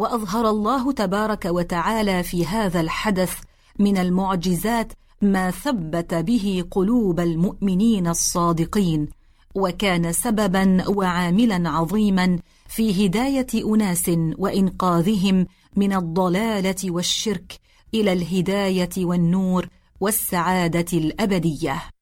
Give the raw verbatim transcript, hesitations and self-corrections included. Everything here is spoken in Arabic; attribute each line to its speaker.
Speaker 1: وأظهر الله تبارك وتعالى في هذا الحدث من المعجزات ما ثبت به قلوب المؤمنين الصادقين، وكان سببا وعاملا عظيما في هداية أناس وإنقاذهم من الضلالة والشرك إلى الهداية والنور والسعادة الأبدية.